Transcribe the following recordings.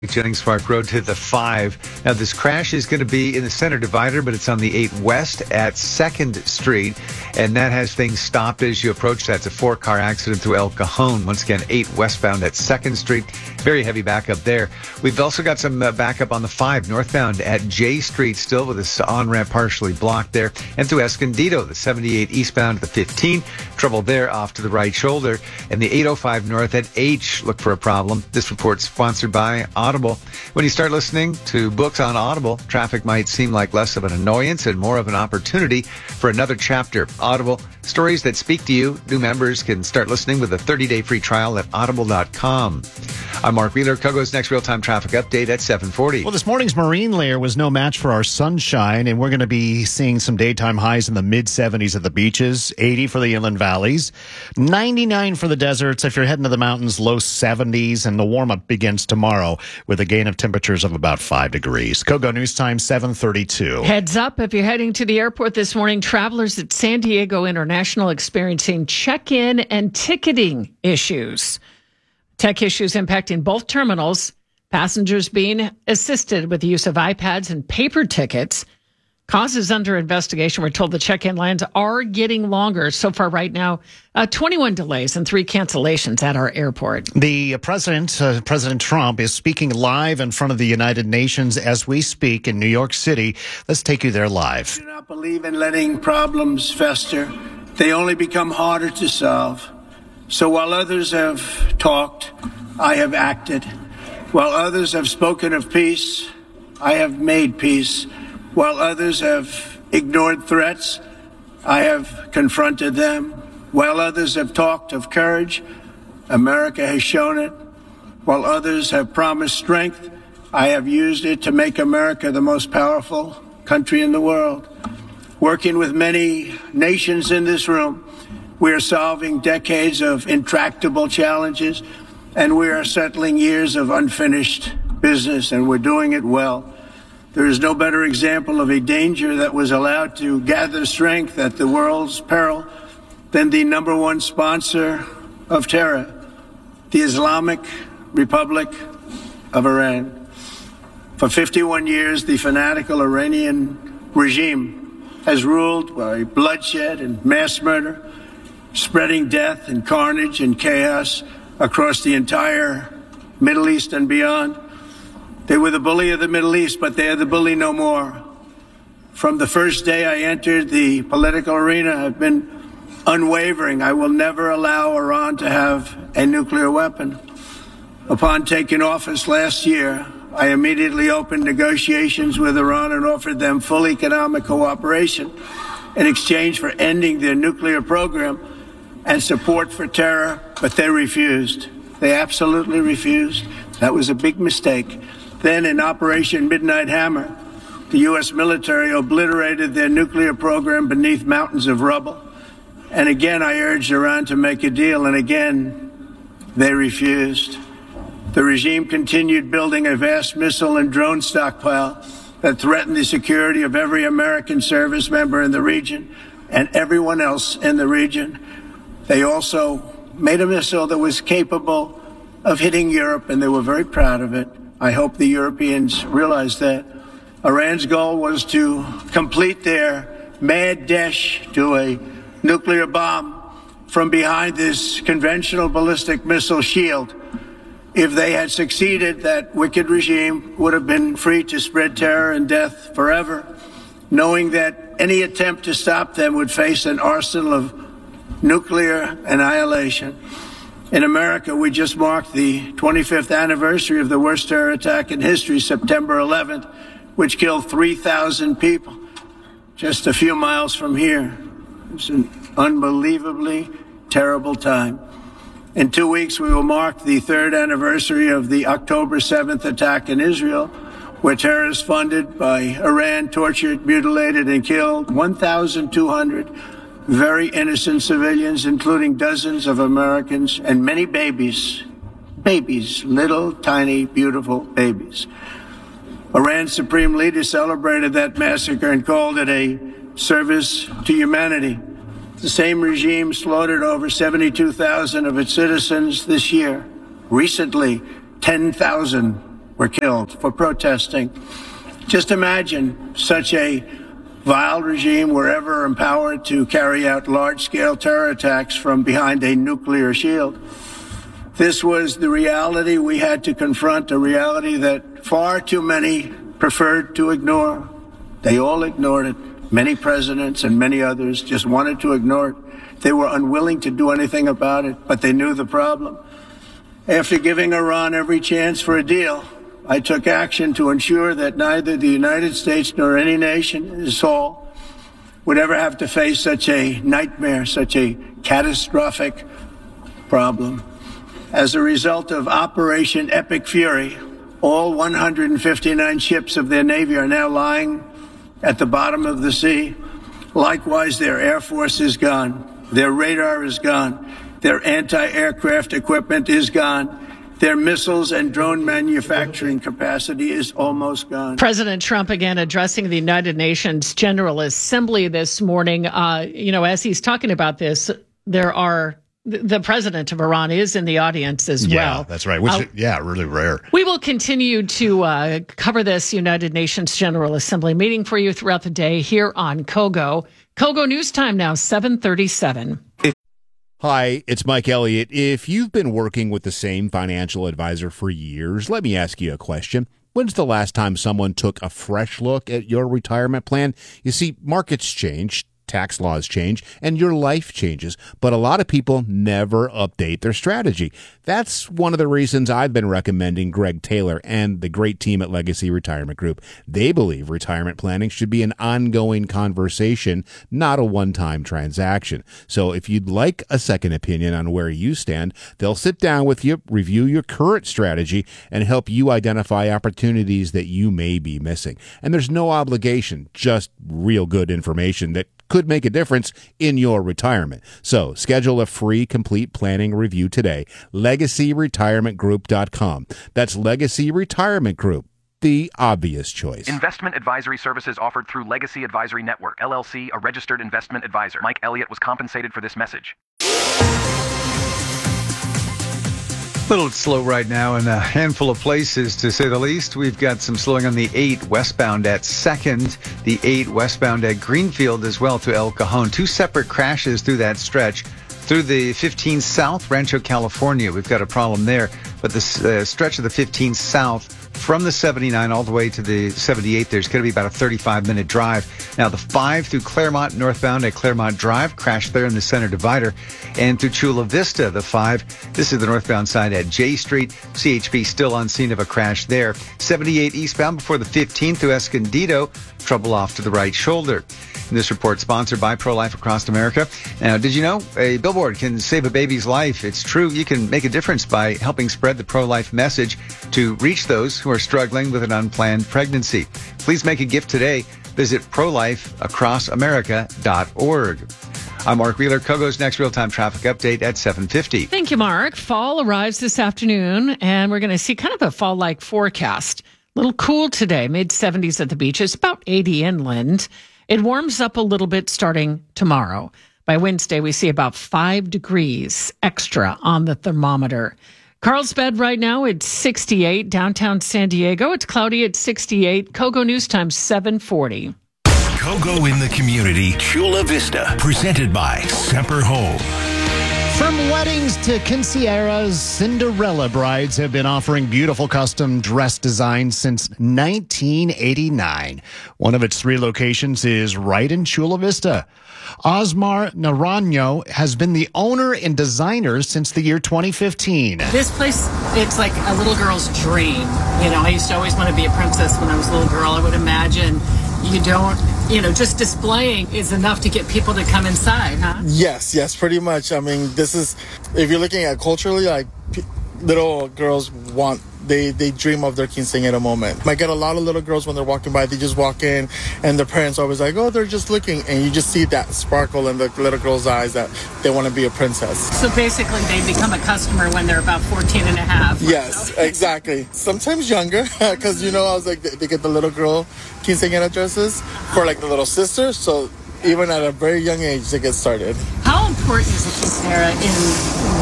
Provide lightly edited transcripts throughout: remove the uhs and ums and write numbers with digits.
Jennings Park Road to the 5. Now, this crash is going to be in the center divider, but it's on the 8 West at 2nd Street, and that has things stopped as you approach. That's a 4-car accident through El Cajon. Once again, 8 westbound at 2nd Street. Very heavy backup there. We've also got some backup on the 5 northbound at J Street still with this on-ramp partially blocked there, and through Escondido, the 78 eastbound at the 15. Trouble there off to the right shoulder, and the 805 north at H. Look for a problem. This report's sponsored by Audible. When you start listening to books on Audible, traffic might seem like less of an annoyance and more of an opportunity for another chapter. Audible, stories that speak to you. New members can start listening with a 30-day free trial at audible.com. I'm Mark Wheeler. Kogo's next real-time traffic update at 7:40. Well, this morning's marine layer was no match for our sunshine, and we're going to be seeing some daytime highs in the mid-70s at the beaches, 80 for the inland valleys, 99 for the deserts. If you're heading to the mountains, low 70s, and the warm-up begins tomorrow with a gain of temperatures of about 5 degrees. Kogo News Time, 7:32. Heads up, if you're heading to the airport this morning, travelers at San Diego International experiencing check-in and ticketing issues. Tech issues impacting both terminals, passengers being assisted with the use of iPads and paper tickets. Causes under investigation. We're told the check-in lines are getting longer. So far right now, 21 delays and 3 cancellations at our airport. The President Trump, is speaking live in front of the United Nations as we speak in New York City. Let's take you there live. I do not believe in letting problems fester. They only become harder to solve. So while others have talked, I have acted. While others have spoken of peace, I have made peace. While others have ignored threats, I have confronted them. While others have talked of courage, America has shown it. While others have promised strength, I have used it to make America the most powerful country in the world. Working with many nations in this room, we are solving decades of intractable challenges, and we are settling years of unfinished business, and we're doing it well. There is no better example of a danger that was allowed to gather strength at the world's peril than the number one sponsor of terror, the Islamic Republic of Iran. For 51 years, the fanatical Iranian regime has ruled by bloodshed and mass murder, spreading death and carnage and chaos across the entire Middle East and beyond. They were the bully of the Middle East, but they are the bully no more. From the first day I entered the political arena, I've been unwavering. I will never allow Iran to have a nuclear weapon. Upon taking office last year, I immediately opened negotiations with Iran and offered them full economic cooperation in exchange for ending their nuclear program and support for terror, but they refused. They absolutely refused. That was a big mistake. Then in Operation Midnight Hammer, the U.S. military obliterated their nuclear program beneath mountains of rubble. And again, I urged Iran to make a deal, and again, they refused. The regime continued building a vast missile and drone stockpile that threatened the security of every American service member in the region and everyone else in the region. They also made a missile that was capable of hitting Europe, and they were very proud of it. I hope the Europeans realize that. Iran's goal was to complete their mad dash to a nuclear bomb from behind this conventional ballistic missile shield. If they had succeeded, that wicked regime would have been free to spread terror and death forever, knowing that any attempt to stop them would face an arsenal of nuclear annihilation. In America, we just marked the 25th anniversary of the worst terror attack in history, September 11th, which killed 3,000 people just a few miles from here. It was an unbelievably terrible time. In 2 weeks, we will mark the 3rd anniversary of the October 7th attack in Israel, where terrorists funded by Iran tortured, mutilated, and killed 1,200 very innocent civilians, including dozens of Americans and many babies, little, tiny, beautiful babies. Iran's supreme leader celebrated that massacre and called it a service to humanity. The same regime slaughtered over 72,000 of its citizens this year. Recently, 10,000 were killed for protesting. Just imagine such a vile regime were ever empowered to carry out large-scale terror attacks from behind a nuclear shield. This was the reality we had to confront, a reality that far too many preferred to ignore. They all ignored it. Many presidents and many others just wanted to ignore it. They were unwilling to do anything about it, but they knew the problem. After giving Iran every chance for a deal, I took action to ensure that neither the United States nor any nation in this hall would ever have to face such a nightmare, such a catastrophic problem. As a result of Operation Epic Fury, all 159 ships of their Navy are now lying at the bottom of the sea. Likewise, their Air Force is gone. Their radar is gone. Their anti-aircraft equipment is gone. Their missiles and drone manufacturing capacity is almost gone. President Trump again addressing the United Nations General Assembly this morning. As he's talking about this, the president of Iran is in the audience as well. Yeah, that's right. Which, really rare. We will continue to cover this United Nations General Assembly meeting for you throughout the day here on KOGO. KOGO News Time now, 7:37. Hi, it's Mike Elliott. If you've been working with the same financial advisor for years, let me ask you a question. When's the last time someone took a fresh look at your retirement plan? You see, markets change, tax laws change, and your life changes, but a lot of people never update their strategy. That's one of the reasons I've been recommending Greg Taylor and the great team at Legacy Retirement Group. They believe retirement planning should be an ongoing conversation, not a one-time transaction. So if you'd like a second opinion on where you stand, they'll sit down with you, review your current strategy, and help you identify opportunities that you may be missing. And there's no obligation, just real good information that could make a difference in your retirement. So schedule a free complete planning review today. LegacyRetirementGroup.com. That's Legacy Retirement Group, the obvious choice. Investment advisory services offered through Legacy Advisory Network, LLC, a registered investment advisor. Mike Elliott was compensated for this message. A little slow right now in a handful of places, to say the least. We've got some slowing on the 8 westbound at 2nd, the 8 westbound at Greenfield as well to El Cajon. Two separate crashes through that stretch. Through the 15 South, Rancho California, we've got a problem there. But the stretch of the 15 South from the 79 all the way to the 78, there's going to be about a 35-minute drive. Now, the 5 through Claremont, northbound at Claremont Drive, crashed there in the center divider. And through Chula Vista, the 5, this is the northbound side at J Street. CHP still on scene of a crash there. 78 eastbound before the 15 through Escondido, trouble off to the right shoulder. And this report sponsored by Pro-Life Across America. Now, did you know a billboard can save a baby's life? It's true. You can make a difference by helping spread the pro-life message to reach those who are struggling with an unplanned pregnancy. Please make a gift today. Visit prolifeacrossamerica.org. I'm Mark Wheeler. KOGO's next real-time traffic update at 7:50. Thank you, Mark. Fall arrives this afternoon, and we're going to see kind of a fall-like forecast. A little cool today, mid-70s at the beaches, about 80 inland. It warms up a little bit starting tomorrow. By Wednesday, we see about 5 degrees extra on the thermometer. Carlsbad right now, it's 68. Downtown San Diego, it's cloudy at 68. KOGO News Time, 7:40. KOGO in the community, Chula Vista, presented by Semper Home. From weddings to quinceañeras, Cinderella brides have been offering beautiful custom dress designs since 1989. One of its 3 locations is right in Chula Vista. Osmar Naranjo has been the owner and designer since the year 2015. This place, it's like a little girl's dream. I used to always want to be a princess when I was a little girl. I would imagine just displaying is enough to get people to come inside, huh? Yes, pretty much. I mean, this is, if you're looking at culturally, like little girls they dream of their quinceañera moment. I get a lot of little girls when they're walking by, they just walk in and their parents are always like, oh, they're just looking. And you just see that sparkle in the little girl's eyes that they want to be a princess. So basically they become a customer when they're about 14 and a half. Yes, exactly. Sometimes younger, because, I was like, they get the little girl quinceañera dresses for like the little sister. So even at a very young age, they get started. How important is a quinceañera in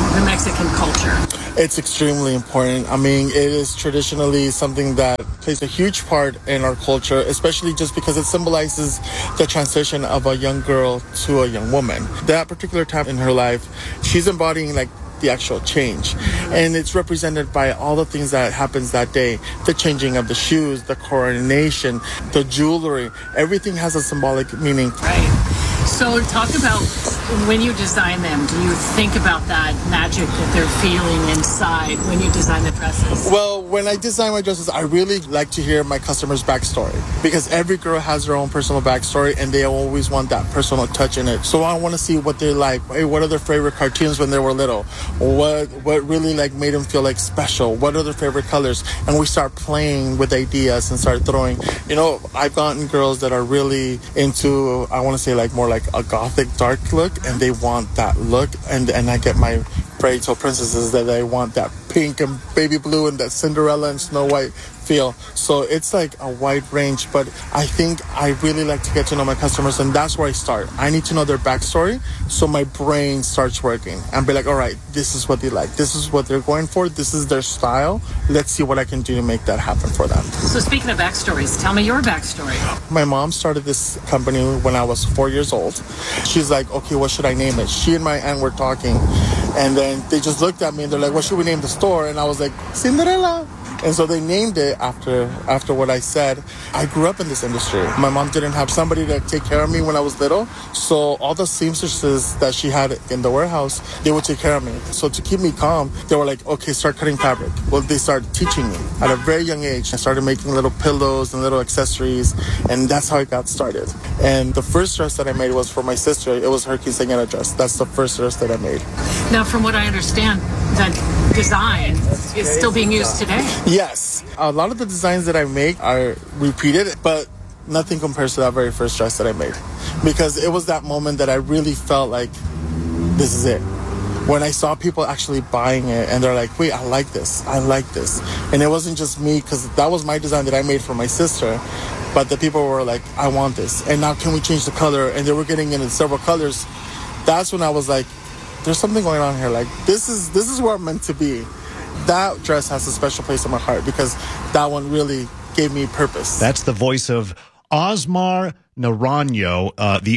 the Mexican culture? It's extremely important. I mean, it is traditionally something that plays a huge part in our culture, especially just because it symbolizes the transition of a young girl to a young woman. That particular time in her life, she's embodying like the actual change. And it's represented by all the things that happens that day. The changing of the shoes, the coronation, the jewelry. Everything has a symbolic meaning. Right. So talk about when you design them, do you think about that magic that they're feeling inside when you design the dresses? Well, when I design my dresses, I really like to hear my customer's backstory because every girl has their own personal backstory and they always want that personal touch in it. So I want to see what they like. Hey, what are their favorite cartoons when they were little? What really like made them feel like special? What are their favorite colors? And we start playing with ideas and start throwing. You know, I've gotten girls that are really into, I want to say like more like a gothic dark look, and they want that look, and I get my fairy tale princesses that they want that pink and baby blue and that Cinderella and Snow White feel. So it's like a wide range, but I think I really like to get to know my customers, and that's where I start. I need to know their backstory so my brain starts working and be like, all right, this is what they like, this is what they're going for, this is their style, let's see what I can do to make that happen for them. So speaking of backstories, tell me your backstory. My mom started this company when I was 4 years old. She's like, okay, what should I name it? She and my aunt were talking, and then they just looked at me and they're like, what should we name the store? And I was like, Cinderella. And so they named it after what I said. I grew up in this industry. My mom didn't have somebody to take care of me when I was little. So all the seamstresses that she had in the warehouse, they would take care of me. So to keep me calm, they were like, okay, start cutting fabric. Well, they started teaching me at a very young age. I started making little pillows and little accessories, and that's how I got started. And the first dress that I made was for my sister. It was her quinceañera dress. That's the first dress that I made. Now, from what I understand, that design is still being used today. Yes. A lot of the designs that I make are repeated, but nothing compares to that very first dress that I made. Because it was that moment that I really felt like, this is it. When I saw people actually buying it and they're like, wait, I like this. And it wasn't just me, because that was my design that I made for my sister. But the people were like, I want this. And now can we change the color? And they were getting into several colors. That's when I was like, there's something going on here. Like, this is where I'm meant to be. That dress has a special place in my heart because that one really gave me purpose. That's the voice of Osmar Naranjo,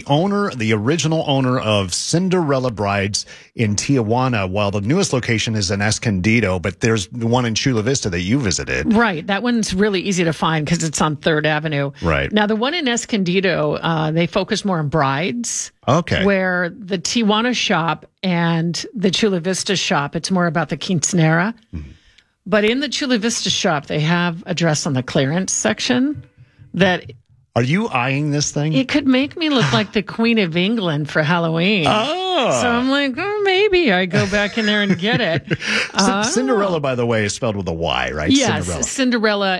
the original owner of Cinderella Brides in Tijuana, while the newest location is in Escondido, but there's the one in Chula Vista that you visited. Right. That one's really easy to find because it's on 3rd Avenue. Right. Now, the one in Escondido, they focus more on brides. Okay. Where the Tijuana shop and the Chula Vista shop, it's more about the quinceañera. Mm-hmm. But in the Chula Vista shop, they have a dress on the clearance section that... Are you eyeing this thing? It could make me look like the Queen of England for Halloween. Oh. So I'm like, maybe I go back in there and get it. Cinderella, by the way, is spelled with a Y, right? Yes, Cinderella,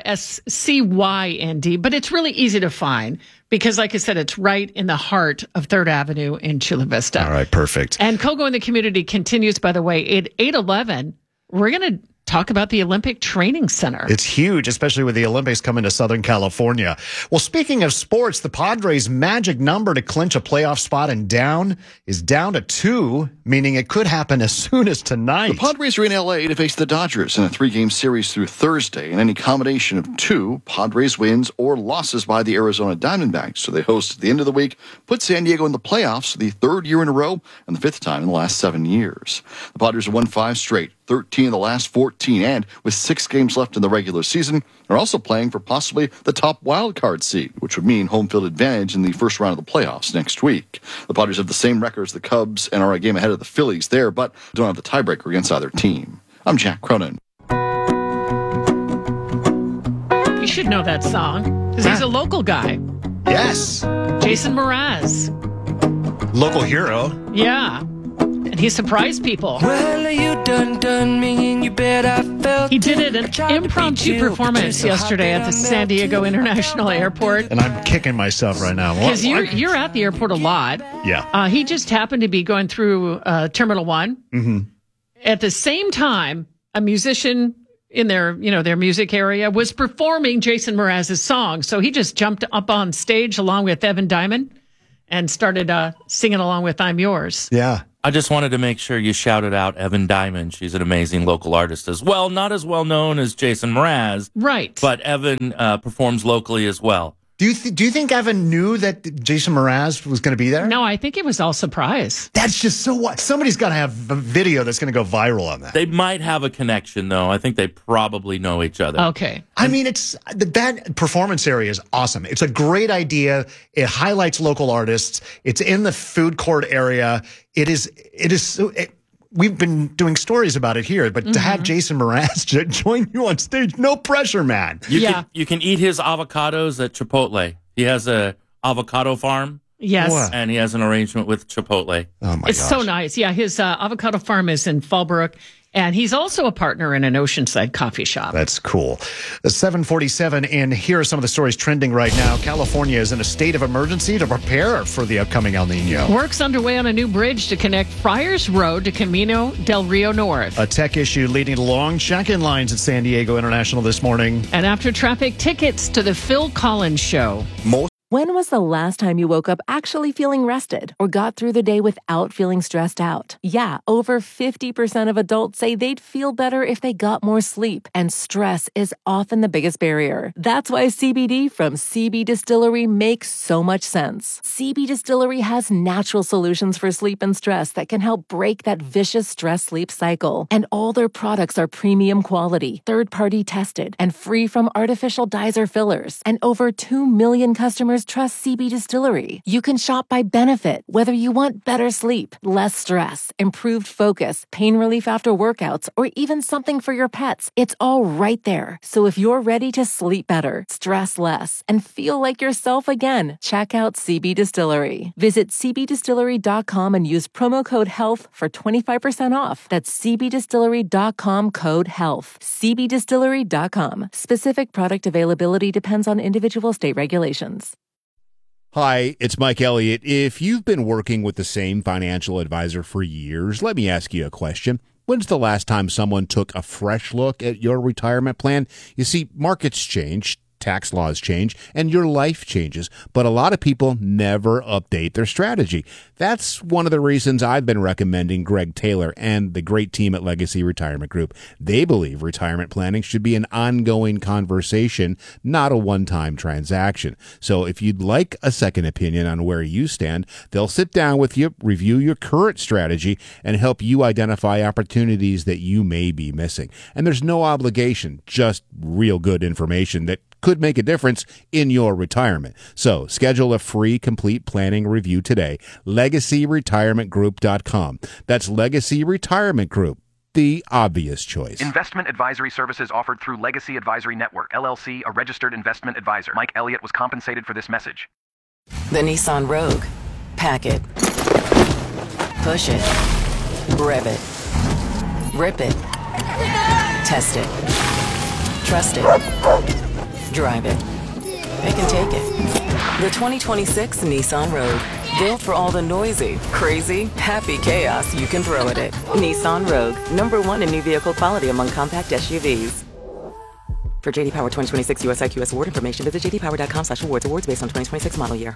SCYND. But it's really easy to find because, like I said, it's right in the heart of 3rd Avenue in Chula Vista. All right, perfect. And Kogo in the Community continues, by the way, at 8:11. We're going to talk about the Olympic Training Center. It's huge, especially with the Olympics coming to Southern California. Well, speaking of sports, the Padres' magic number to clinch a playoff spot is down to 2, meaning it could happen as soon as tonight. The Padres are in L.A. to face the Dodgers in a 3-game series through Thursday, and any combination of 2 Padres wins or losses by the Arizona Diamondbacks, so they host at the end of the week, put San Diego in the playoffs for the 3rd year in a row and the 5th time in the last 7 years. The Padres have won 5 straight, 13 of the last 14, and with 6 games left in the regular season, are also playing for possibly the top wild card seed, which would mean home field advantage in the first round of the playoffs next week. The Padres have the same record as the Cubs and are a game ahead of the Phillies there, but don't have the tiebreaker against either team. I'm Jack Cronin. You should know that song because he's a local guy. Yes. Jason Mraz. Local hero. Yeah. And he surprised people. Well, you done me, and you bet I felt he did it, an impromptu performance yesterday at the San Diego International Airport. And I'm kicking myself right now. Because you're at the airport a lot. Yeah. He just happened to be going through Terminal 1. Mm-hmm. At the same time, a musician in their music area was performing Jason Mraz's song. So he just jumped up on stage along with Evan Diamond and started singing along with I'm Yours. Yeah. I just wanted to make sure you shouted out Evan Diamond. She's an amazing local artist as well. Not as well known as Jason Mraz. Right. But Evan performs locally as well. Do you think Evan knew that Jason Mraz was going to be there? No, I think it was all surprise. That's just so what? Somebody's got to have a video that's going to go viral on that. They might have a connection, though. I think they probably know each other. Okay. I mean, that performance area is awesome. It's a great idea. It highlights local artists. It's in the food court area. We've been doing stories about it here, but to have Jason Mraz join you on stage, no pressure, man. You can eat his avocados at Chipotle. He has a avocado farm. Yes. And he has an arrangement with Chipotle. Oh, my It's gosh. so nice. Yeah, his avocado farm is in Fallbrook, and he's also a partner in an Oceanside coffee shop. That's cool. 7:47, and here are some of the stories trending right now. California is in a state of emergency to prepare for the upcoming El Nino. Work's underway on a new bridge to connect Friars Road to Camino del Rio North. A tech issue leading to long check-in lines at San Diego International this morning. And after traffic, tickets to the Phil Collins Show. When was the last time you woke up actually feeling rested or got through the day without feeling stressed out? Yeah, over 50% of adults say they'd feel better if they got more sleep, and stress is often the biggest barrier. That's why CBD from CB Distillery makes so much sense. CB Distillery has natural solutions for sleep and stress that can help break that vicious stress-sleep cycle. And all their products are premium quality, third-party tested, and free from artificial dyes or fillers. And over 2 million customers trust CB Distillery. You can shop by benefit, whether you want better sleep, less stress, improved focus, pain relief after workouts, or even something for your pets. It's all right there. So if you're ready to sleep better, stress less, and feel like yourself again, check out CB Distillery. Visit cbdistillery.com and use promo code HEALTH for 25% off. That's cbdistillery.com code HEALTH. cbdistillery.com. Specific product availability depends on individual state regulations. Hi, it's Mike Elliott. If you've been working with the same financial advisor for years, let me ask you a question. When's the last time someone took a fresh look at your retirement plan? You see, markets change, tax laws change, and your life changes, but a lot of people never update their strategy. That's one of the reasons I've been recommending Greg Taylor and the great team at Legacy Retirement Group. They believe retirement planning should be an ongoing conversation, not a one-time transaction. So if you'd like a second opinion on where you stand, they'll sit down with you, review your current strategy, and help you identify opportunities that you may be missing. And there's no obligation, just real good information that could make a difference in your retirement. So schedule a free complete planning review today. LegacyRetirementGroup.com. That's Legacy Retirement Group, the obvious choice. Investment advisory services offered through Legacy Advisory Network, LLC, a registered investment advisor. Mike Elliott was compensated for this message. The Nissan Rogue. Pack it. Push it. Rev it. Rip it. Test it. Trust it. Drive it. It can take it. The 2026 Nissan Rogue. Built for all the noisy, crazy, happy chaos you can throw at it. Nissan Rogue. #1 in new vehicle quality among compact SUVs. For JD Power 2026 US IQS award information, visit jdpower.com/awards. Awards based on 2026 model year.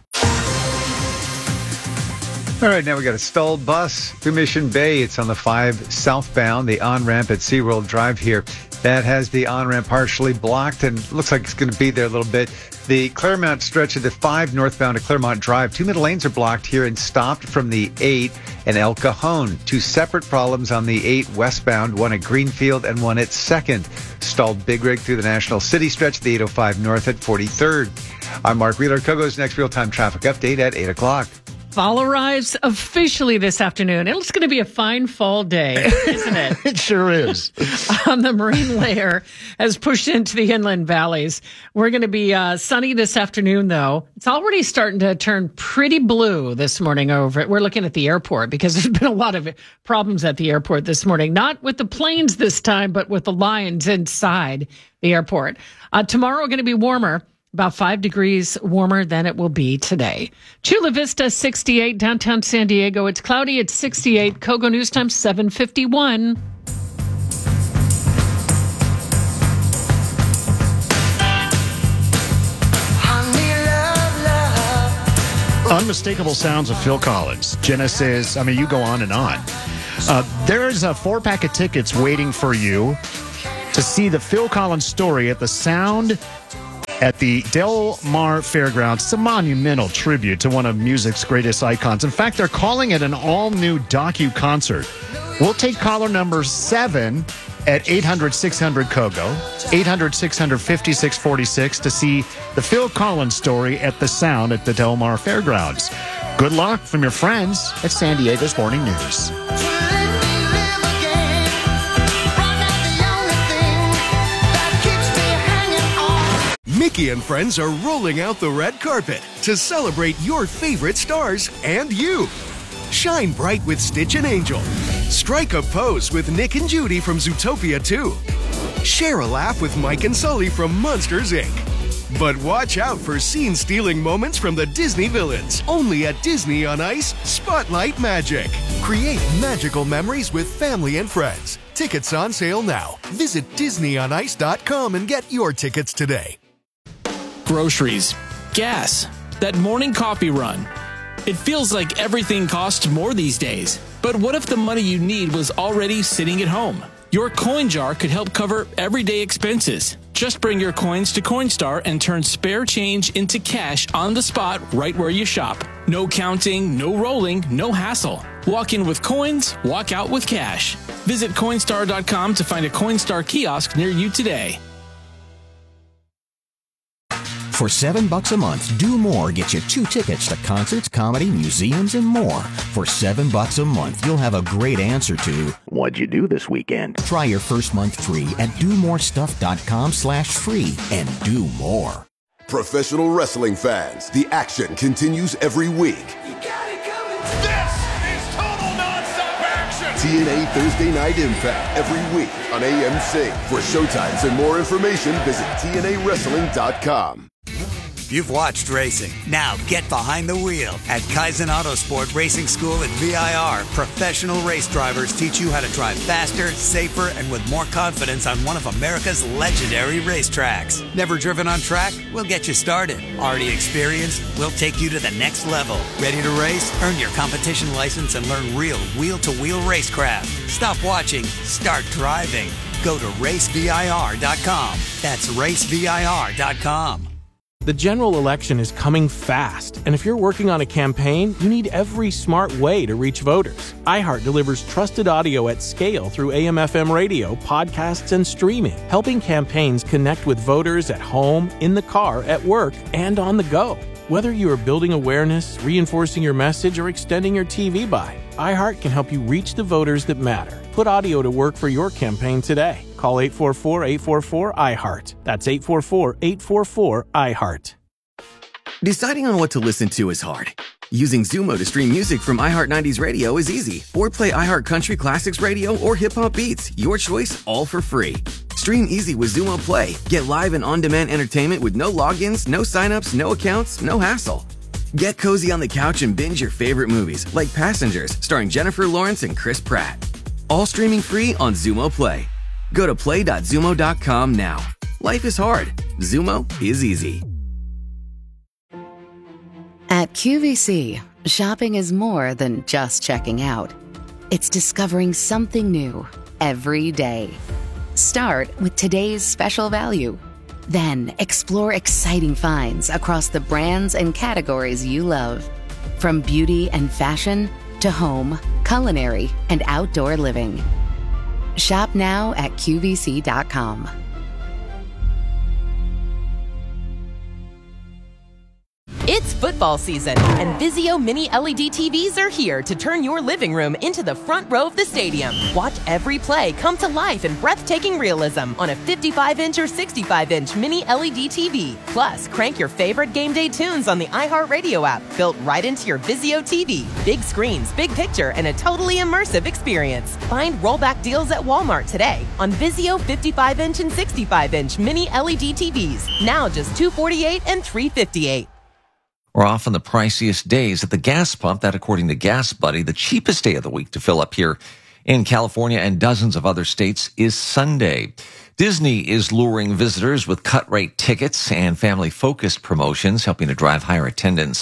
All right, now we got a stalled bus through Mission Bay. It's on the 5 southbound, the on-ramp at SeaWorld Drive here. That has the on-ramp partially blocked and looks like it's going to be there a little bit. The Claremont stretch of the 5 northbound to Claremont Drive, 2 middle lanes are blocked here and stopped from the 8 and El Cajon. 2 separate problems on the 8 westbound, one at Greenfield and one at 2nd. Stalled big rig through the National City stretch, the 805 north at 43rd. I'm Mark Wheeler. Kogo's next real-time traffic update at 8 o'clock. Fall arrives officially this afternoon. It's going to be a fine fall day, isn't it? It sure is. The marine layer has pushed into the inland valleys. We're going to be sunny this afternoon, though. It's already starting to turn pretty blue this morning over it. We're looking at the airport because there's been a lot of problems at the airport this morning. Not with the planes this time, but with the lines inside the airport. Tomorrow we're going to be warmer. About 5 degrees warmer than it will be today. Chula Vista, 68. Downtown San Diego, it's cloudy at 68. Kogo News Time, 7:51. Unmistakable sounds of Phil Collins, Genesis. I mean, you go on and on. There's a 4-pack of tickets waiting for you to see the Phil Collins story at the Sound at the Del Mar Fairgrounds. It's a monumental tribute to one of music's greatest icons. In fact, they're calling it an all-new docu-concert. We'll take caller number 7 at 800-600-KOGO, 800-600-5646 to see the Phil Collins story at the Sound at the Del Mar Fairgrounds. Good luck from your friends at San Diego's Morning News. Mickey and friends are rolling out the red carpet to celebrate your favorite stars and you. Shine bright with Stitch and Angel. Strike a pose with Nick and Judy from Zootopia 2. Share a laugh with Mike and Sully from Monsters, Inc. But watch out for scene-stealing moments from the Disney villains. Only at Disney on Ice, Spotlight Magic. Create magical memories with family and friends. Tickets on sale now. Visit DisneyOnIce.com and get your tickets today. Groceries, gas, that morning coffee run. It feels like everything costs more these days. But what if the money you need was already sitting at home? Your coin jar could help cover everyday expenses. Just bring your coins to Coinstar and turn spare change into cash on the spot right where you shop. No counting, no rolling, no hassle. Walk in with coins, walk out with cash. Visit Coinstar.com to find a Coinstar kiosk near you today. For $7 a month, Do More gets you 2 tickets to concerts, comedy, museums, and more. For $7 a month, you'll have a great answer to, what'd you do this weekend? Try your first month free at domorestuff.com/free and do more. Professional wrestling fans, the action continues every week. This is total nonstop action! TNA Thursday Night Impact every week on AMC. For showtimes and more information, visit TNAWrestling.com. You've watched racing. Now get behind the wheel. At Kaizen Autosport Racing School at VIR, professional race drivers teach you how to drive faster, safer, and with more confidence on one of America's legendary racetracks. Never driven on track? We'll get you started. Already experienced? We'll take you to the next level. Ready to race? Earn your competition license and learn real wheel-to-wheel racecraft. Stop watching. Start driving. Go to racevir.com. That's racevir.com. The general election is coming fast, and if you're working on a campaign, you need every smart way to reach voters. iHeart delivers trusted audio at scale through AM/FM radio, podcasts, and streaming, helping campaigns connect with voters at home, in the car, at work, and on the go. Whether you are building awareness, reinforcing your message, or extending your TV buy, iHeart can help you reach the voters that matter. Put audio to work for your campaign today. Call 844-844-iHeart. That's 844-844-iHeart. Deciding on what to listen to is hard. Using Zumo to stream music from iHeart 90s Radio is easy. Or play iHeart Country Classics Radio or Hip Hop Beats. Your choice, all for free. Stream easy with Zumo Play. Get live and on-demand entertainment with no logins, no signups, no accounts, no hassle. Get cozy on the couch and binge your favorite movies, like Passengers, starring Jennifer Lawrence and Chris Pratt. All streaming free on Zumo Play. Go to play.zumo.com now. Life is hard. Zumo is easy. At QVC, shopping is more than just checking out. It's discovering something new every day. Start with today's special value. Then explore exciting finds across the brands and categories you love. From beauty and fashion to home, culinary, and outdoor living. Shop now at QVC.com. It's football season, and Vizio Mini LED TVs are here to turn your living room into the front row of the stadium. Watch every play come to life in breathtaking realism on a 55-inch or 65-inch Mini LED TV. Plus, crank your favorite game day tunes on the iHeartRadio app, built right into your Vizio TV. Big screens, big picture, and a totally immersive experience. Find rollback deals at Walmart today on Vizio 55-inch and 65-inch Mini LED TVs. Now just $248 and $358. We're often the priciest days at the gas pump. That, according to Gas Buddy, the cheapest day of the week to fill up here in California and dozens of other states is Sunday. Disney is luring visitors with cut-rate tickets and family-focused promotions, helping to drive higher attendance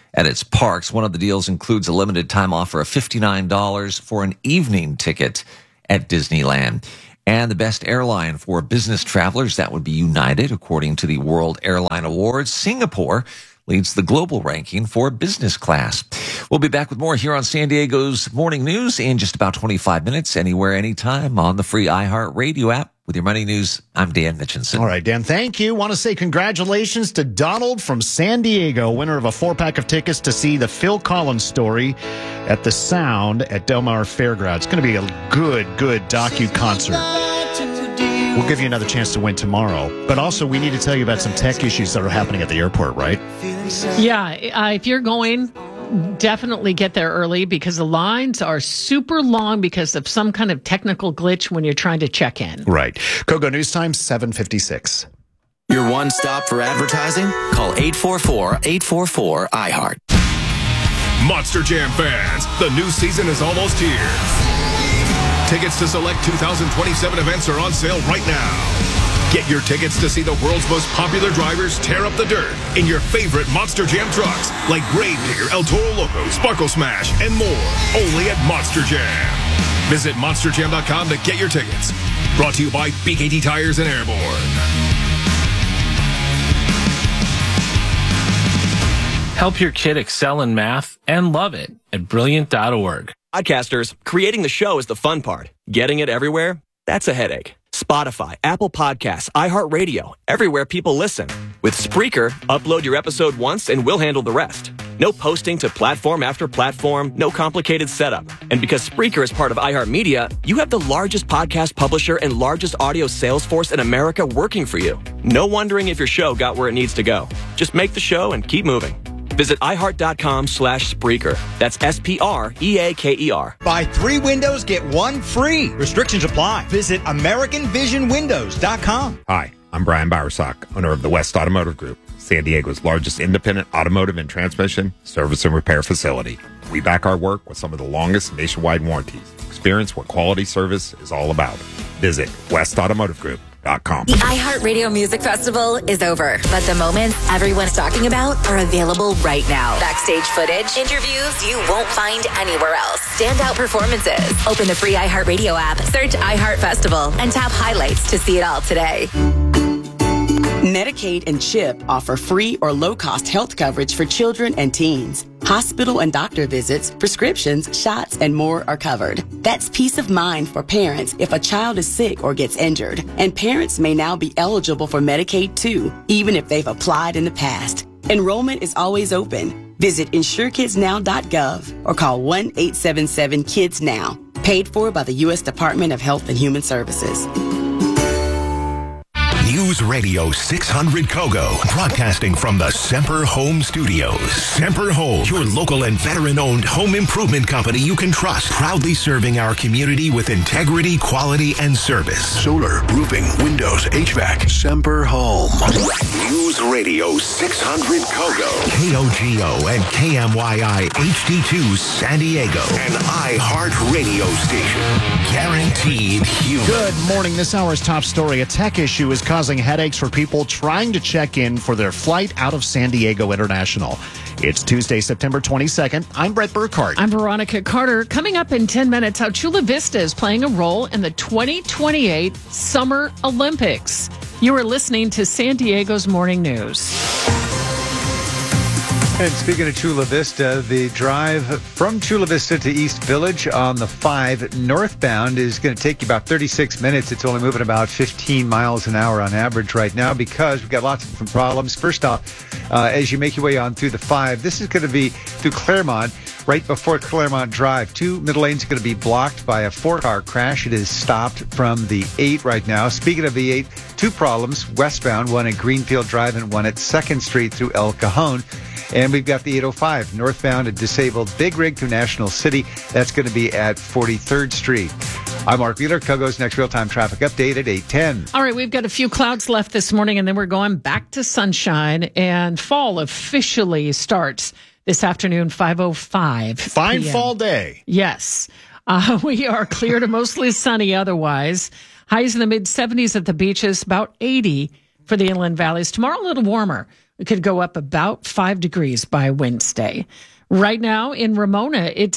at its parks. One of the deals includes a limited time offer of $59 for an evening ticket at Disneyland. And the best airline for business travelers, that would be United. According to the World Airline Awards, Singapore leads the global ranking for business class. We'll be back with more here on San Diego's Morning News in just about 25 minutes, anywhere, anytime on the free iHeartRadio app. With your Money News, I'm Dan Mitchinson. All right, Dan, thank you. Want to say congratulations to Donald from San Diego, winner of a 4-pack of tickets to see the Phil Collins story at the Sound at Del Mar Fairgrounds. It's going to be a good docu-concert. We'll give you another chance to win tomorrow. But also, we need to tell you about some tech issues that are happening at the airport, right? Yeah, if you're going, definitely get there early because the lines are super long because of some kind of technical glitch when you're trying to check in. Right. Kogo News Time, 7:56. Your one stop for advertising? Call 844-844-iHeart. Monster Jam fans, the new season is almost here. Tickets to select 2027 events are on sale right now. Get your tickets to see the world's most popular drivers tear up the dirt in your favorite Monster Jam trucks like Grave Digger, El Toro Loco, Sparkle Smash, and more. Only at Monster Jam. Visit monsterjam.com to get your tickets. Brought to you by BKT Tires and Airborne. Help your kid excel in math and love it at Brilliant.org. Podcasters, creating the show is the fun part. Getting it everywhere? That's a headache. Spotify, Apple Podcasts, iHeartRadio, everywhere people listen. With Spreaker, upload your episode once and we'll handle the rest. No posting to platform after platform, no complicated setup. And because Spreaker is part of iHeartMedia, you have the largest podcast publisher and largest audio sales force in America working for you. No wondering if your show got where it needs to go. Just make the show and keep moving. Visit iHeart.com/Spreaker. That's SPREAKER. Buy 3 windows, get 1 free. Restrictions apply. Visit AmericanVisionWindows.com. Hi, I'm Brian Bowersock, owner of the West Automotive Group, San Diego's largest independent automotive and transmission service and repair facility. We back our work with some of the longest nationwide warranties. Experience what quality service is all about. Visit westautomotivegroup.com. The iHeartRadio Music Festival is over, but the moments everyone's talking about are available right now. Backstage footage, interviews you won't find anywhere else, standout performances. Open the free iHeartRadio app, search iHeart Festival, and tap highlights to see it all today. Medicaid and CHIP offer free or low-cost health coverage for children and teens. Hospital and doctor visits, prescriptions, shots, and more are covered. That's peace of mind for parents if a child is sick or gets injured. And parents may now be eligible for Medicaid too, even if they've applied in the past. Enrollment is always open. Visit InsureKidsNow.gov or call 1-877-KIDS-NOW. Paid for by the U.S. Department of Health and Human Services. News Radio 600 Kogo, broadcasting from the Semper Home Studios. Semper Home, your local and veteran-owned home improvement company you can trust. Proudly serving our community with integrity, quality, and service. Solar, roofing, windows, HVAC. Semper Home. News Radio 600 Kogo. KOGO and KMYI HD2 San Diego. An iHeart radio station. Guaranteed human. Good morning. This hour's top story. A tech issue is causing headaches for people trying to check in for their flight out of San Diego International. It's Tuesday, September 22nd. I'm Brett Burkhardt. I'm Veronica Carter. Coming up in 10 minutes, how Chula Vista is playing a role in the 2028 Summer Olympics. You are listening to San Diego's Morning News. And speaking of Chula Vista, the drive from Chula Vista to East Village on the 5 northbound is going to take you about 36 minutes. It's only moving about 15 miles an hour on average right now because we've got lots of different problems. First off, as you make your way on through the 5, this is going to be through Claremont, right before Claremont Drive. 2 middle lanes are going to be blocked by a 4-car crash. It is stopped from the 8 right now. Speaking of the 8, 2 problems westbound, one at Greenfield Drive and one at 2nd Street through El Cajon. And we've got the 805 northbound and disabled Big Rig through National City. That's going to be at 43rd Street. I'm Mark Wheeler. Kogo's next real-time traffic update at 8:10. All right, we've got a few clouds left this morning, and then we're going back to sunshine, and fall officially starts this afternoon, 5:05. Fine PM. Fall day. Yes. We are clear to mostly sunny otherwise. Highs in the mid-70s at the beaches, about 80 for the inland valleys. Tomorrow, a little warmer. It could go up about 5 degrees by Wednesday. Right now in Ramona, it's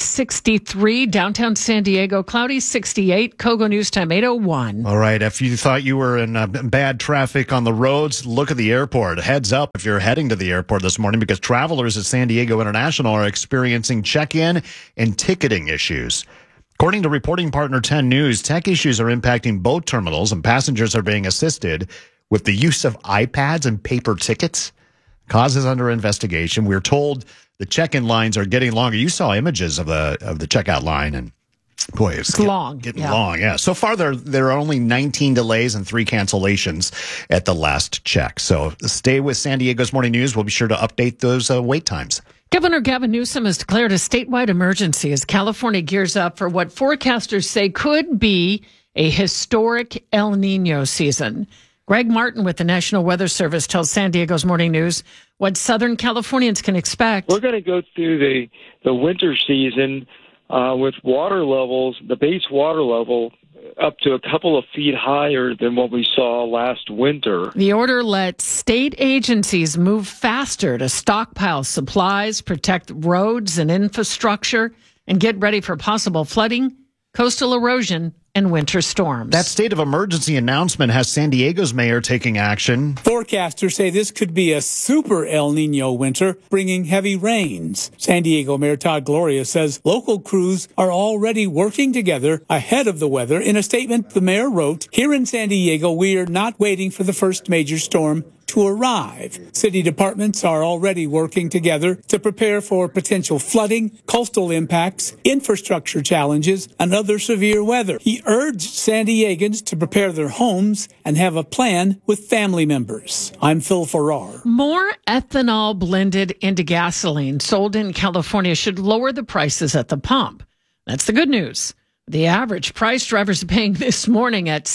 63. Downtown San Diego, cloudy, 68. Kogo News Time, 8:01. All right. If you thought you were in bad traffic on the roads, look at the airport. Heads up if you're heading to the airport this morning, because travelers at San Diego International are experiencing check-in and ticketing issues. According to reporting partner 10 News, tech issues are impacting both terminals, and passengers are being assisted with the use of iPads and paper tickets. Cause is under investigation. We're told the check-in lines are getting longer. You saw images of the checkout line, and boy, it's long. Getting long. Yeah. So far, there are only 19 delays and 3 cancellations at the last check. So stay with San Diego's Morning News. We'll be sure to update those wait times. Governor Gavin Newsom has declared a statewide emergency as California gears up for what forecasters say could be a historic El Nino season. Greg Martin with the National Weather Service tells San Diego's Morning News what Southern Californians can expect. We're going to go through the winter season with water levels, the base water level, up to a couple of feet higher than what we saw last winter. The order lets state agencies move faster to stockpile supplies, protect roads and infrastructure, and get ready for possible flooding, coastal erosion, and winter storms. That state of emergency announcement has San Diego's mayor taking action. Forecasters say this could be a super El Nino winter, bringing heavy rains. San Diego Mayor Todd Gloria says local crews are already working together ahead of the weather. In a statement, the mayor wrote, "Here in San Diego, we are not waiting for the first major storm to arrive. City departments are already working together to prepare for potential flooding, coastal impacts, infrastructure challenges, and other severe weather." He urged San Diegans to prepare their homes and have a plan with family members. I'm Phil Farrar. More ethanol blended into gasoline sold in California should lower the prices at the pump. That's the good news. The average price drivers are paying this morning at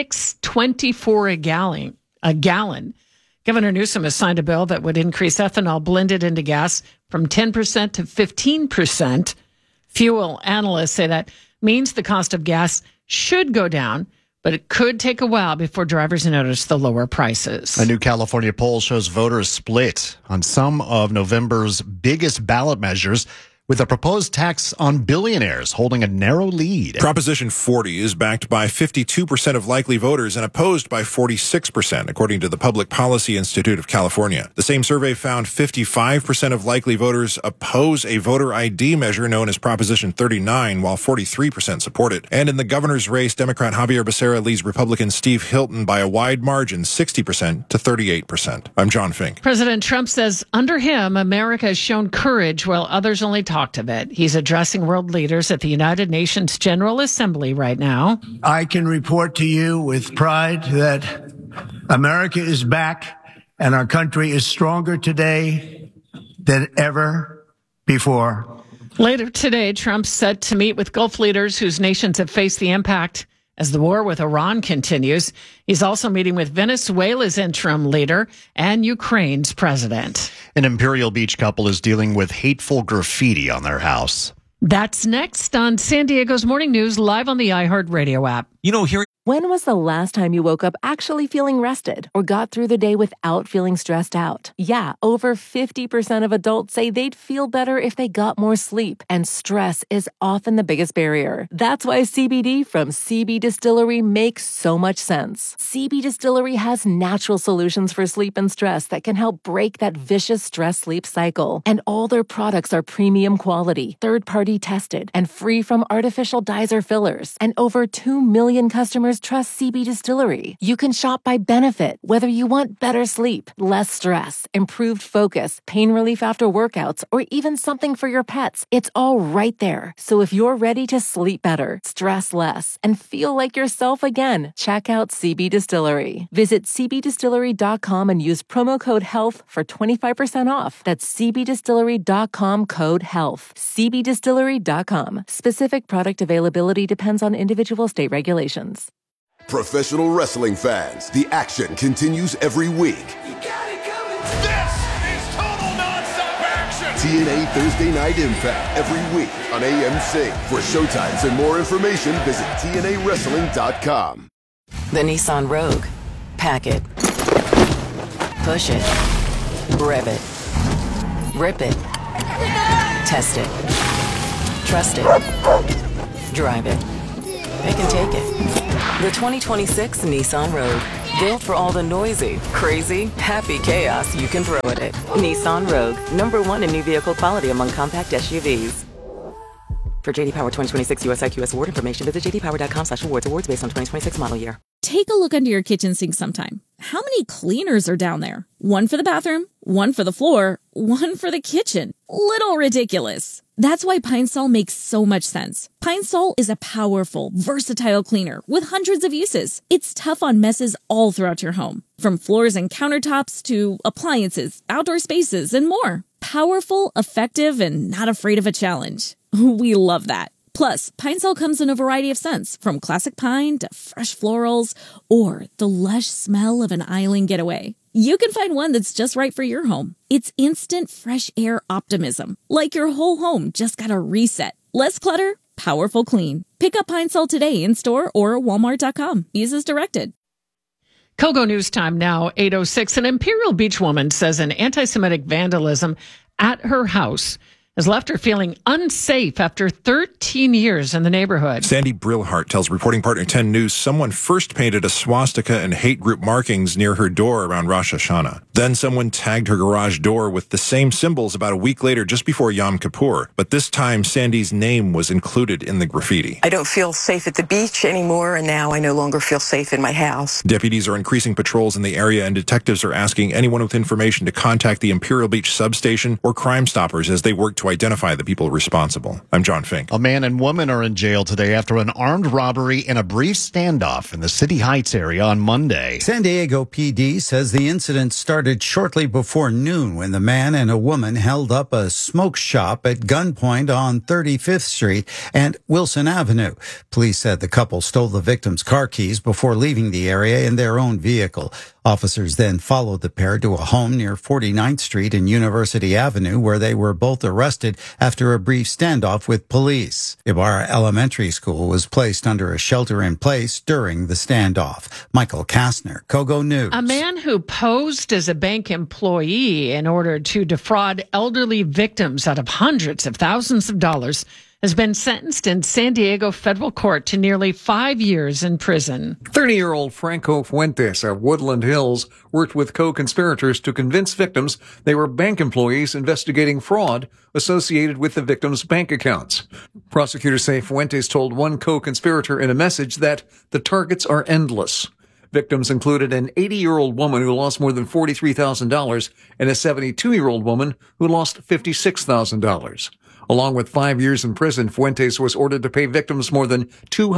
$6.24 a gallon. Governor Newsom has signed a bill that would increase ethanol blended into gas from 10% to 15%. Fuel analysts say that means the cost of gas should go down, but it could take a while before drivers notice the lower prices. A new California poll shows voters split on some of November's biggest ballot measures, with a proposed tax on billionaires holding a narrow lead. Proposition 40 is backed by 52% of likely voters and opposed by 46%, according to the Public Policy Institute of California. The same survey found 55% of likely voters oppose a voter ID measure known as Proposition 39, while 43% support it. And in the governor's race, Democrat Javier Becerra leads Republican Steve Hilton by a wide margin, 60% to 38%. I'm John Fink. President Trump says under him, America has shown courage while others only talked of it. He's addressing world leaders at the United Nations General Assembly right now. I can report to you with pride that America is back and our country is stronger today than ever before. Later today, Trump's set to meet with Gulf leaders whose nations have faced the impact as the war with Iran continues. He's also meeting with Venezuela's interim leader and Ukraine's president. An Imperial Beach couple is dealing with hateful graffiti on their house. That's next on San Diego's Morning News, live on the iHeartRadio app. You know, here. When was the last time you woke up actually feeling rested or got through the day without feeling stressed out? Yeah, over 50% of adults say they'd feel better if they got more sleep, and stress is often the biggest barrier. That's why CBD from CB Distillery makes so much sense. CB Distillery has natural solutions for sleep and stress that can help break that vicious stress-sleep cycle. And all their products are premium quality, third-party tested, and free from artificial dyes or fillers. And over 2 million customers trust CB Distillery. You can shop by benefit, whether you want better sleep, less stress, improved focus, pain relief after workouts, or even something for your pets. It's all right there. So if you're ready to sleep better, stress less, and feel like yourself again, check out CB Distillery. Visit cbdistillery.com and use promo code HEALTH for 25% off. That's cbdistillery.com, code HEALTH. cbdistillery.com. Specific product availability depends on individual state regulations. Professional wrestling fans, the action continues every week. This is total nonstop action! TNA Thursday Night Impact every week on AMC. For showtimes and more information, visit TNAWrestling.com. The Nissan Rogue. Pack it. Push it. Rev it. Rip it. Test it. Trust it. Drive it. They can take it. The 2026 Nissan Rogue. Built for all the noisy, crazy, happy chaos you can throw at it. Nissan Rogue. #1 in new vehicle quality among compact SUVs. For JD Power 2026 US IQS award information, visit jdpower.com/awards. Awards based on 2026 model year. Take a look under your kitchen sink sometime. How many cleaners are down there? One for the bathroom, one for the floor, one for the kitchen. Little ridiculous. That's why Pine Sol makes so much sense. Pine Sol is a powerful, versatile cleaner with hundreds of uses. It's tough on messes all throughout your home, from floors and countertops to appliances, outdoor spaces, and more. Powerful, effective, and not afraid of a challenge. We love that. Plus, Pine Sol comes in a variety of scents, from classic pine to fresh florals, or the lush smell of an island getaway. You can find one that's just right for your home. It's instant fresh air optimism, like your whole home just got a reset. Less clutter, powerful clean. Pick up Pine Sol today in store or walmart.com. Use as directed. Kogo News Time now, 8:06. An Imperial Beach woman says an anti-Semitic vandalism at her house has left her feeling unsafe after 13 years in the neighborhood. Sandy Brillhart tells reporting partner 10 News someone first painted a swastika and hate group markings near her door around Rosh Hashanah. Then someone tagged her garage door with the same symbols about a week later, just before Yom Kippur. But this time, Sandy's name was included in the graffiti. I don't feel safe at the beach anymore, and now I no longer feel safe in my house. Deputies are increasing patrols in the area, and detectives are asking anyone with information to contact the Imperial Beach substation or Crime Stoppers as they work to identify the people responsible. I'm John Fink. A man and woman are in jail today after an armed robbery and a brief standoff in the City Heights area on Monday. San Diego PD says the incident started shortly before noon when the man and a woman held up a smoke shop at gunpoint on 35th Street and Wilson Avenue. Police said the couple stole the victim's car keys before leaving the area in their own vehicle. Officers then followed the pair to a home near 49th Street and University Avenue, where they were both arrested after a brief standoff with police. Ibarra Elementary School was placed under a shelter-in-place during the standoff. Michael Kastner, Kogo News. A man who posed as a bank employee in order to defraud elderly victims out of hundreds of thousands of dollars has been sentenced in San Diego federal court to nearly 5 years in prison. 30-year-old Franco Fuentes of Woodland Hills worked with co-conspirators to convince victims they were bank employees investigating fraud associated with the victims' bank accounts. Prosecutors say Fuentes told one co-conspirator in a message that the targets are endless. Victims included an 80-year-old woman who lost more than $43,000 and a 72-year-old woman who lost $56,000. Along with 5 years in prison, Fuentes was ordered to pay victims more than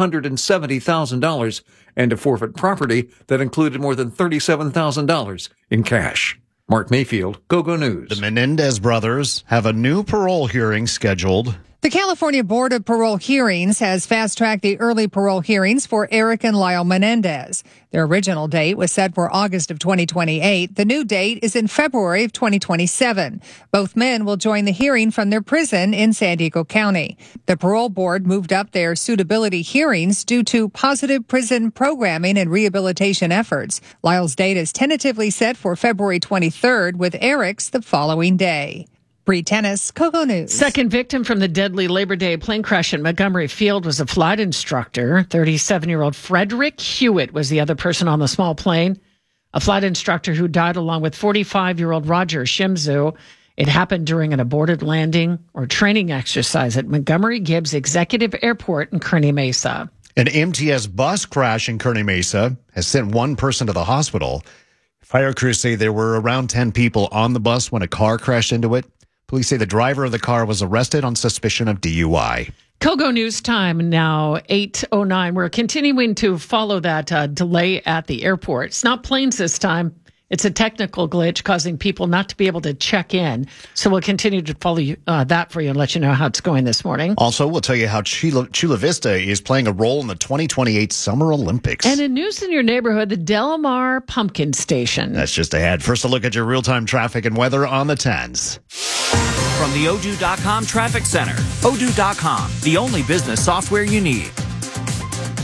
$270,000 and to forfeit property that included more than $37,000 in cash. Mark Mayfield, Kogo News. The Menendez brothers have a new parole hearing scheduled. The California Board of Parole Hearings has fast-tracked the early parole hearings for Eric and Lyle Menendez. Their original date was set for August of 2028. The new date is in February of 2027. Both men will join the hearing from their prison in San Diego County. The parole board moved up their suitability hearings due to positive prison programming and rehabilitation efforts. Lyle's date is tentatively set for February 23rd, with Eric's the following day. Bree Tennis, Kogo News. Second victim from the deadly Labor Day plane crash at Montgomery Field was a flight instructor. 37-year-old Frederick Hewitt was the other person on the small plane, a flight instructor who died along with 45-year-old Roger Shimzu. It happened during an aborted landing or training exercise at Montgomery Gibbs Executive Airport in Kearny Mesa. An MTS bus crash in Kearny Mesa has sent one person to the hospital. Fire crews say there were around 10 people on the bus when a car crashed into it. Police say the driver of the car was arrested on suspicion of DUI. Kogo News Time now, 8:09. We're continuing to follow that delay at the airport. It's not planes this time. It's a technical glitch causing people not to be able to check in. So we'll continue to follow that for you and let you know how it's going this morning. Also, we'll tell you how Chula Vista is playing a role in the 2028 Summer Olympics. And in news in your neighborhood, the Del Mar Pumpkin Station. That's just ahead. First, a look at your real-time traffic and weather on the 10s. From the Odoo.com Traffic Center. Odoo.com, the only business software you need.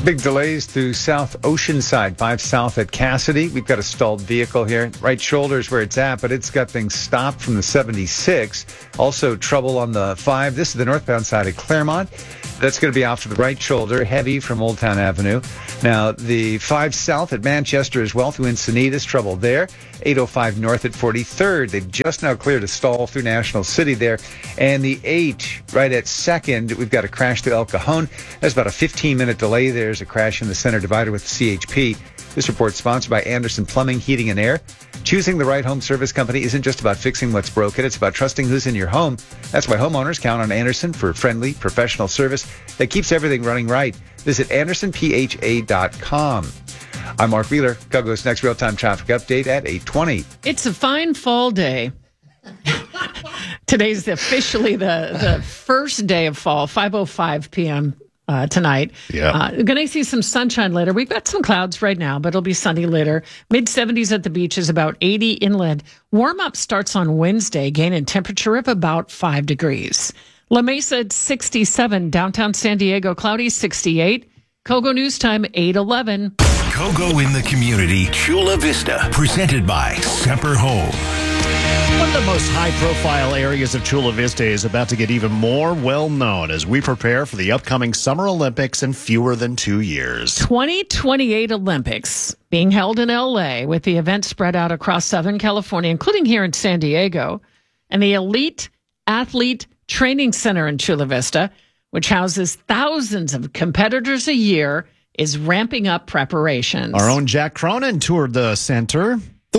Big delays through South Oceanside, 5 South at Cassidy. We've got a stalled vehicle here. Right shoulder is where it's at, but it's got things stopped from the 76. Also trouble on the 5. This is the northbound side of Claremont. That's going to be off to the right shoulder, heavy from Old Town Avenue. Now, the 5 South at Manchester as well through Encinitas, trouble there. 805 North at 43rd. They've just now cleared a stall through National City there. And the 8 right at 2nd, we've got a crash through El Cajon. There's about a 15-minute delay. There's a crash in the center divider with CHP. This report sponsored by Anderson Plumbing, Heating and Air. Choosing the right home service company isn't just about fixing what's broken. It's about trusting who's in your home. That's why homeowners count on Anderson for friendly, professional service that keeps everything running right. Visit AndersonPHA.com. I'm Mark Wheeler. Kogo's next real-time traffic update at 8:20. It's a fine fall day. Today's officially the first day of fall, 5:05 p.m. Tonight. Yeah. Going to see some sunshine later. We've got some clouds right now, but it'll be sunny later. Mid-70s at the beaches, about 80 inland. Warm-up starts on Wednesday, gain in temperature of about 5 degrees. La Mesa at 67, downtown San Diego, cloudy 68. Kogo News Time, 8:11. Kogo in the community, Chula Vista, presented by Semper Home. One of the most high-profile areas of Chula Vista is about to get even more well-known as we prepare for the upcoming Summer Olympics in fewer than 2 years. 2028 Olympics being held in L.A. with the event spread out across Southern California, including here in San Diego, and the Elite Athlete Training Center in Chula Vista, which houses thousands of competitors a year, is ramping up preparations. Our own Jack Cronin toured the center. The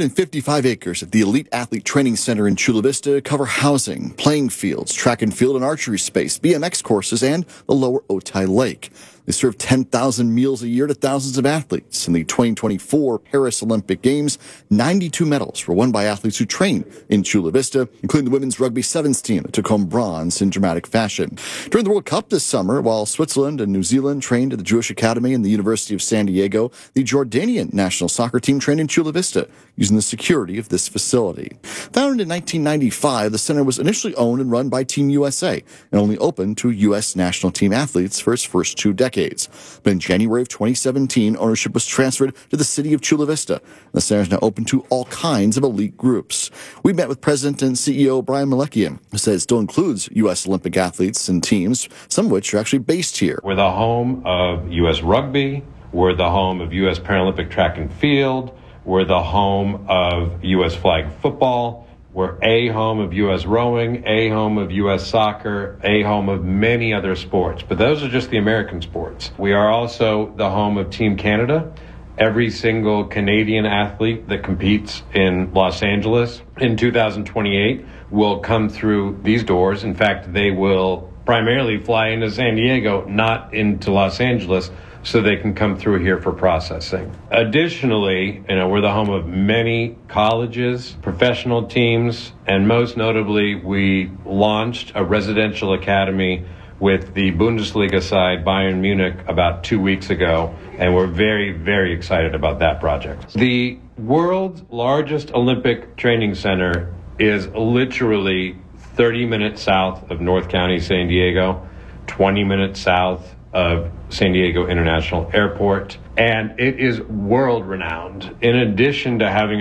155 acres at the Elite Athlete Training Center in Chula Vista cover housing, playing fields, track and field and archery space, BMX courses, and the lower Otay Lake. They serve 10,000 meals a year to thousands of athletes. In the 2024 Paris Olympic Games, 92 medals were won by athletes who train in Chula Vista, including the women's rugby sevens team that took home bronze in dramatic fashion. During the World Cup this summer, while Switzerland and New Zealand trained at the Jewish Academy and the University of San Diego, the Jordanian national soccer team trained in Chula Vista using the security of this facility. Founded in 1995, the center was initially owned and run by Team USA and only opened to U.S. national team athletes for its first 2 decades. But in January of 2017, ownership was transferred to the city of Chula Vista. The center is now open to all kinds of elite groups. We met with President and CEO Brian Melekian, who says it still includes U.S. Olympic athletes and teams, some of which are actually based here. We're the home of U.S. Rugby. We're the home of U.S. Paralympic Track and Field. We're the home of U.S. Flag Football. We're a home of U.S. Rowing, a home of U.S. Soccer, a home of many other sports. But those are just the American sports. We are also the home of Team Canada. Every single Canadian athlete that competes in Los Angeles in 2028 will come through these doors. In fact, they will primarily fly into San Diego, not into Los Angeles, so they can come through here for processing. Additionally, we're the home of many colleges, professional teams, and most notably, we launched a residential academy with the Bundesliga side, Bayern Munich, about 2 weeks ago, and we're very, very excited about that project. The world's largest Olympic training center is literally 30 minutes south of North County, San Diego, 20 minutes south of San Diego International Airport, and it is world renowned. In addition to having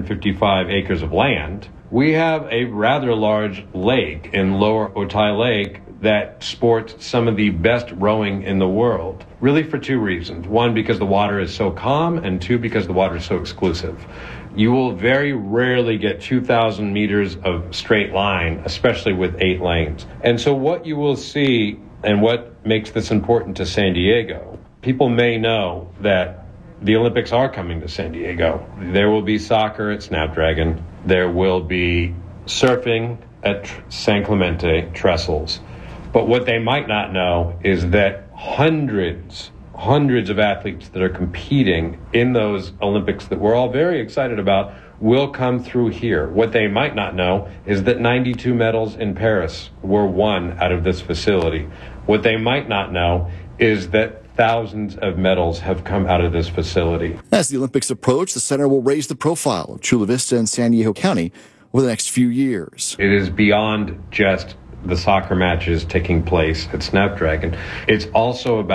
155 acres of land, we have a rather large lake in Lower Otay Lake that sports some of the best rowing in the world, really for 2 reasons. 1, because the water is so calm, and 2, because the water is so exclusive. You will very rarely get 2,000 meters of straight line, especially with 8 lanes. And so what you will see, and what makes this important to San Diego, people may know that the Olympics are coming to San Diego. There will be soccer at Snapdragon. There will be surfing at San Clemente Trestles. But what they might not know is that hundreds of athletes that are competing in those Olympics that we're all very excited about will come through here. What they might not know is that 92 medals in Paris were won out of this facility. What they might not know is that thousands of medals have come out of this facility. As the Olympics approach, the center will raise the profile of Chula Vista and San Diego County over the next few years. It is beyond just the soccer matches taking place at Snapdragon. It's also about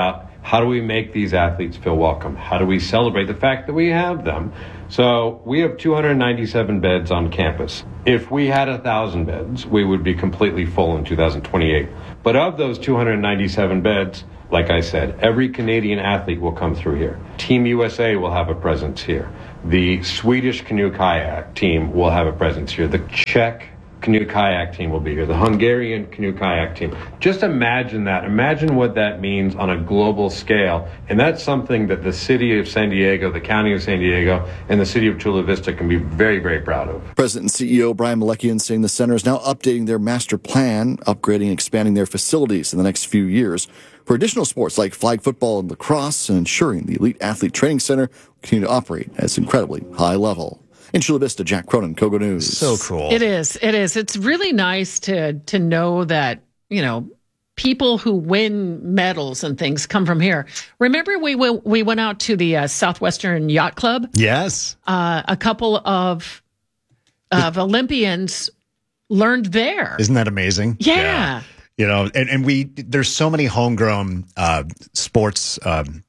How do we make these athletes feel welcome? How do we celebrate the fact that we have them? So we have 297 beds on campus. If we had 1,000 beds, we would be completely full in 2028. But of those 297 beds, like I said, every Canadian athlete will come through here. Team USA will have a presence here. The Swedish canoe kayak team will have a presence here. The Czech canoe kayak team will be here. The Hungarian canoe kayak team. Just imagine that. Imagine what that means on a global scale. And that's something that the city of San Diego, the county of San Diego, and the city of Chula Vista can be very, very proud of. President and CEO Brian Malekian saying the center is now updating their master plan, upgrading and expanding their facilities in the next few years for additional sports like flag football and lacrosse, and ensuring the Elite Athlete Training Center will continue to operate at its incredibly high level. In Chula Vista, Jack Cronin, Kogo News. So cool. It is. It's really nice to know that, people who win medals and things come from here. Remember we went out to the Southwestern Yacht Club? Yes. A couple of Olympians learned there. Isn't that amazing? Yeah. And there's so many homegrown sports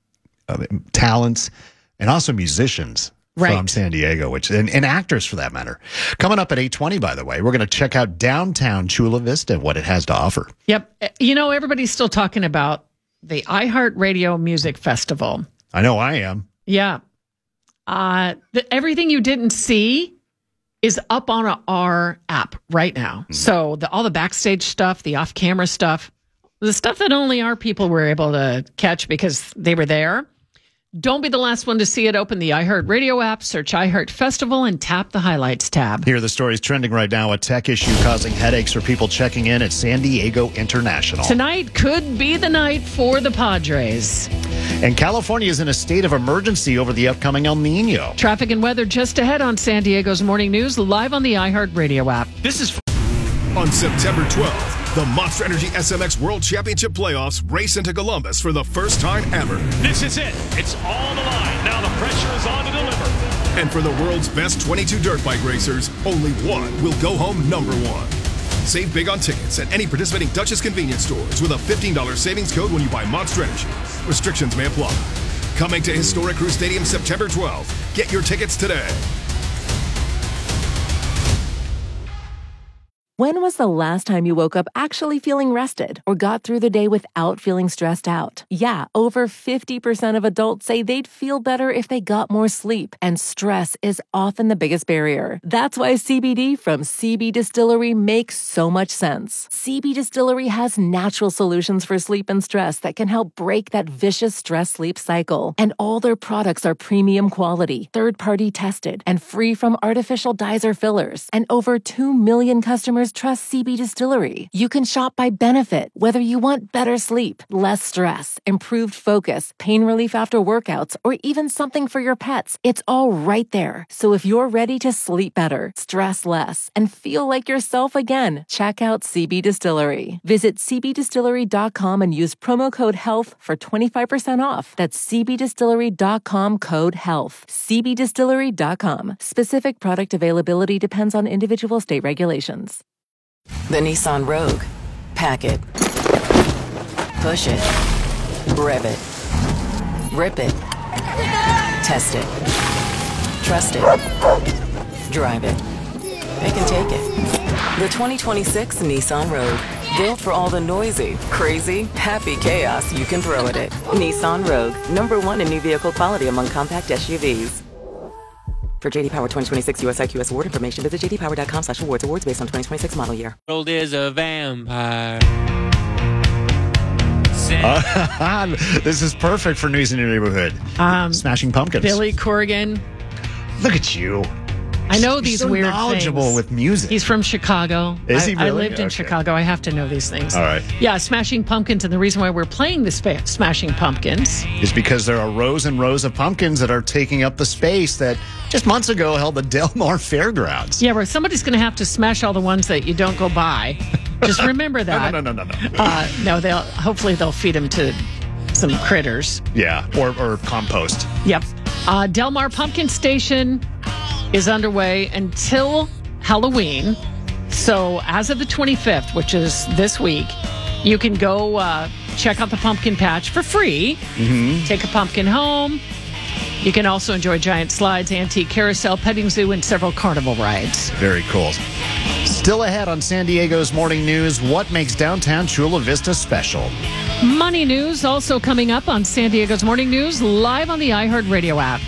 talents and also musicians from San Diego, and actors for that matter. Coming up at 8:20, by the way, we're going to check out downtown Chula Vista, what it has to offer. Yep. Everybody's still talking about the iHeartRadio Music Festival. I know I am. Yeah. Everything you didn't see is up on our app right now. Mm-hmm. So all the backstage stuff, the off-camera stuff, the stuff that only our people were able to catch because they were there. Don't be the last one to see it. Open the iHeartRadio app, search iHeart Festival, and tap the highlights tab. Here are the stories trending right now. A tech issue causing headaches for people checking in at San Diego International. Tonight could be the night for the Padres. And California is in a state of emergency over the upcoming El Nino. Traffic and weather just ahead on San Diego's Morning News, live on the iHeartRadio app. This is on September 12th. The Monster Energy SMX World Championship Playoffs race into Columbus for the first time ever. This is it. It's all the line. Now the pressure is on to deliver. And for the world's best 22 dirt bike racers, only one will go home number one. Save big on tickets at any participating Dutchess convenience stores with a $15 savings code when you buy Monster Energy. Restrictions may apply. Coming to Historic Crew Stadium September 12th. Get your tickets today. When was the last time you woke up actually feeling rested or got through the day without feeling stressed out? Yeah, over 50% of adults say they'd feel better if they got more sleep, and stress is often the biggest barrier. That's why CBD from CB Distillery makes so much sense. CB Distillery has natural solutions for sleep and stress that can help break that vicious stress-sleep cycle. And all their products are premium quality, third-party tested, and free from artificial dyes or fillers. And over 2 million customers trust CB Distillery. You can shop by benefit, whether you want better sleep, less stress, improved focus, pain relief after workouts, or even something for your pets. It's all right there. So if you're ready to sleep better, stress less, and feel like yourself again, check out CB Distillery. Visit cbdistillery.com and use promo code HEALTH for 25% off. That's cbdistillery.com, code HEALTH. cbdistillery.com. Specific product availability depends on individual state regulations. The Nissan Rogue. Pack it. Push it. Rev it. Rip it. Test it. Trust it. Drive it. They can take it. The 2026 Nissan Rogue. Built for all the noisy, crazy, happy chaos you can throw at it. Nissan Rogue. #1 in new vehicle quality among compact SUVs. For JD Power 2026 US IQS award information, visit jdpower.com/awards. Awards based on 2026 model year. World is a vampire. This is perfect for News in Your Neighborhood. Smashing Pumpkins. Billy Corrigan. Look at you. I know You're these so weird knowledgeable things. with music. He's from Chicago. Is he really? I lived in Chicago. I have to know these things. All right. Yeah, Smashing Pumpkins, and the reason why we're playing the Smashing Pumpkins is because there are rows and rows of pumpkins that are taking up the space that just months ago held the Del Mar Fairgrounds. Yeah, where somebody's going to have to smash all the ones that you don't go by. Just remember that. No. Hopefully they'll feed them to some critters. Yeah, or compost. Yep. Del Mar Pumpkin Station is underway until Halloween. So as of the 25th, which is this week, you can go check out the pumpkin patch for free. Take a pumpkin home. You can also enjoy giant slides, antique carousel, petting zoo, and several carnival rides. Very cool. Still ahead on San Diego's Morning News, what makes downtown Chula Vista special? Money news also coming up on San Diego's Morning News, live on the iHeartRadio app.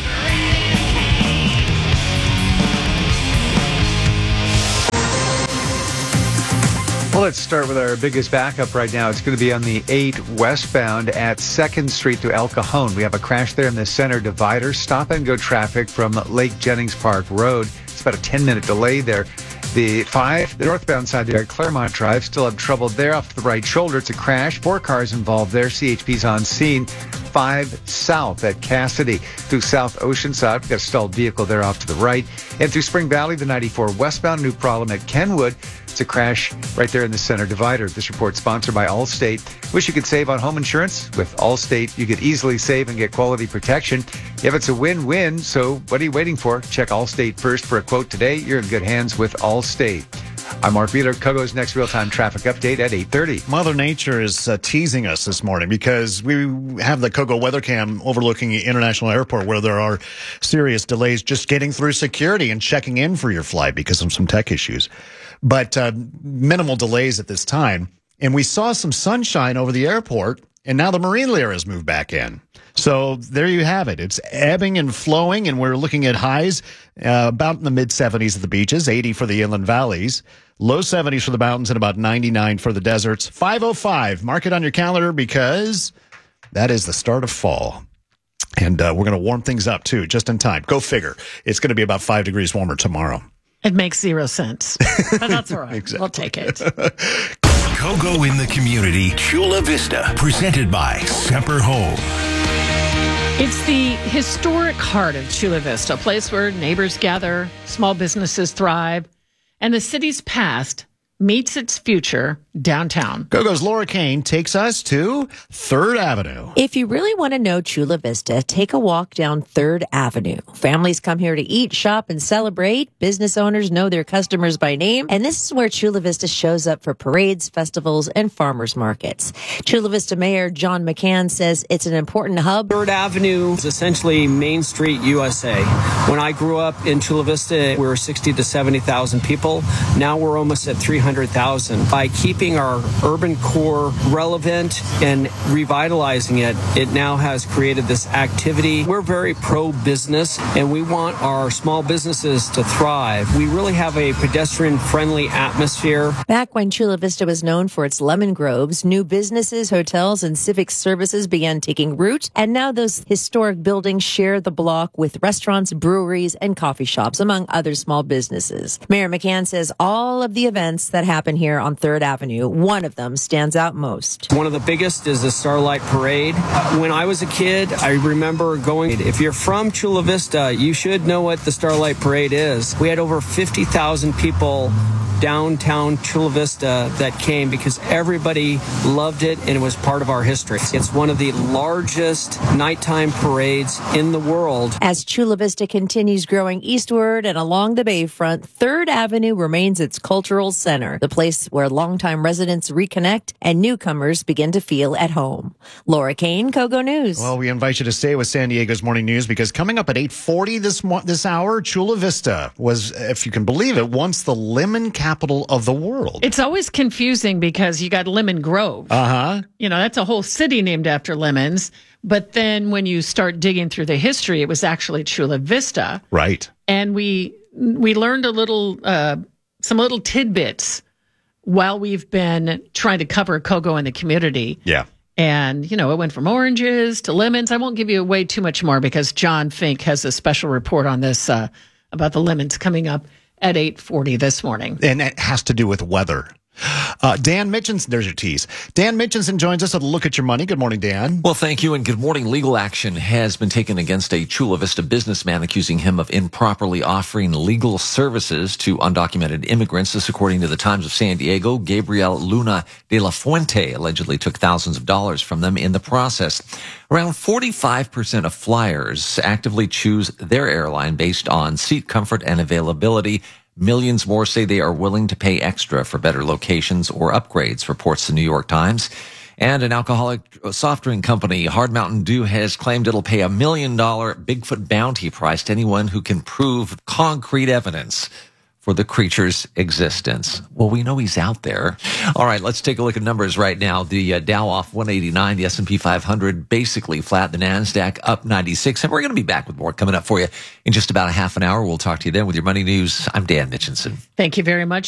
Well, let's start with our biggest backup right now. It's going to be on the 8 westbound at 2nd Street to El Cajon. We have a crash there in the center divider. Stop and go traffic from Lake Jennings Park Road. It's about a 10-minute delay there. The 5, the northbound side there at Claremont Drive, still have trouble there off to the right shoulder. It's a crash. 4 cars involved there. CHP's on scene. 5 south at Cassidy. Through South Oceanside, we've got a stalled vehicle there off to the right. And through Spring Valley, the 94 westbound, new problem at Kenwood. It's a crash right there in the center divider. This report sponsored by Allstate. Wish you could save on home insurance? With Allstate, you could easily save and get quality protection. If it's a win-win, so what are you waiting for? Check Allstate first for a quote today. You're in good hands with Allstate. I'm Mark Wheeler. Kogo's next real-time traffic update at 8:30. Mother Nature is teasing us this morning because we have the Kogo weather cam overlooking the International Airport where there are serious delays just getting through security and checking in for your flight because of some tech issues. But minimal delays at this time. And we saw some sunshine over the airport, and now the Marine Layer has moved back in. So there you have it. It's ebbing and flowing, and we're looking at highs about in the mid-70s at the beaches, 80 for the inland valleys, low 70s for the mountains, and about 99 for the deserts. 5:05. Mark it on your calendar because that is the start of fall. And we're going to warm things up, too, just in time. Go figure. It's going to be about 5 degrees warmer tomorrow. It makes 0 sense, but that's all right. Exactly. We'll take it. Kogo in the community, Chula Vista, presented by Semper Home. It's the historic heart of Chula Vista, a place where neighbors gather, small businesses thrive, and the city's past meets its future downtown. Kogo's Laura Kane takes us to 3rd Avenue. If you really want to know Chula Vista, take a walk down 3rd Avenue. Families come here to eat, shop, and celebrate. Business owners know their customers by name. And this is where Chula Vista shows up for parades, festivals, and farmers markets. Chula Vista Mayor John McCann says it's an important hub. 3rd Avenue is essentially Main Street, USA. When I grew up in Chula Vista, we were 60 to 70,000 people. Now we're almost at 300,000. By keeping our urban core relevant and revitalizing it, it now has created this activity. We're very pro-business, and we want our small businesses to thrive. We really have a pedestrian-friendly atmosphere. Back when Chula Vista was known for its lemon groves, new businesses, hotels, and civic services began taking root, and now those historic buildings share the block with restaurants, breweries, and coffee shops, among other small businesses. Mayor McCann says all of the events that happen here on 3rd Avenue, one of them stands out most. One of the biggest is the Starlight Parade. When I was a kid, I remember going. If you're from Chula Vista, you should know what the Starlight Parade is. We had over 50,000 people downtown Chula Vista that came because everybody loved it and it was part of our history. It's one of the largest nighttime parades in the world. As Chula Vista continues growing eastward and along the bayfront, 3rd Avenue remains its cultural center, the place where longtime residents reconnect and newcomers begin to feel at home. Laura Kane, Kogo News. Well, we invite you to stay with San Diego's Morning News because coming up at 8:40 this hour, Chula Vista was, if you can believe it, once the lemon capital of the world. It's always confusing because you got Lemon Grove. You know, that's a whole city named after lemons. But then when you start digging through the history, it was actually Chula Vista. Right. And we learned some little tidbits while we've been trying to cover Kogo in the community. Yeah. And, you know, it went from oranges to lemons. I won't give you away too much more because John Fink has a special report on this about the lemons coming up at 8:40 this morning. And it has to do with weather. Dan Mitchinson, there's your tease. Dan Mitchinson joins us at Look at Your Money. Good morning, Dan. Well, thank you, and good morning. Legal action has been taken against a Chula Vista businessman accusing him of improperly offering legal services to undocumented immigrants. This, according to the Times of San Diego, Gabriel Luna de la Fuente allegedly took thousands of dollars from them in the process. Around 45% of flyers actively choose their airline based on seat comfort and availability. Millions more say they are willing to pay extra for better locations or upgrades, reports the New York Times. And an alcoholic soft drink company, Hard Mountain Dew, has claimed it'll pay $1 million Bigfoot bounty prize to anyone who can prove concrete evidence for the creature's existence. Well, we know he's out there. All right, let's take a look at numbers right now. The Dow off 189, the S&P 500 basically flat, the NASDAQ up 96. And we're going to be back with more coming up for you in just about a half an hour. We'll talk to you then with your money news. I'm Dan Mitchinson. Thank you very much.